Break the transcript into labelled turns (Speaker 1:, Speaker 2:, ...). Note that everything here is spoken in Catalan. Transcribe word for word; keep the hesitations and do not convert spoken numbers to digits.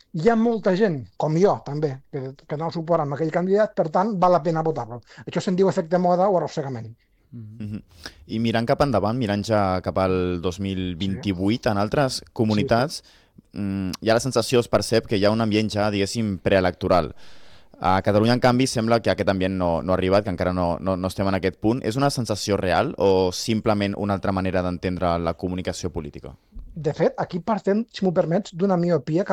Speaker 1: hi ha molta gent, com jo també, que, que dona suport a aquell candidat, per tant, val la pena votar-lo. Això se'n diu efecte moda o arrossegament.
Speaker 2: Mhm. I mirant cap endavant, mirant ja cap al dos mil
Speaker 1: Sí,
Speaker 2: vint-i-vuit, en altres
Speaker 1: sí, sí.
Speaker 2: comunitats mm, hi ha la sensació, es percep, que hi ha un ambient ja, diguéssim, preelectoral. A Catalunya, en canvi, sembla que aquest ambient no, no ha arribat, que encara no, no, no estem en aquest punt. És una sensació real o simplement una altra manera d'entendre la comunicació política?
Speaker 1: De fet, aquí partem, si m'ho permets, d'una miopia